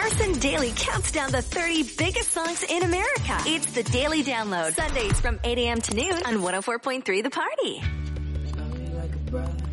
Carson Daly counts down the 30 biggest songs in America. It's the Daily Download. Sundays from 8 a.m. to noon on 104.3 The Party.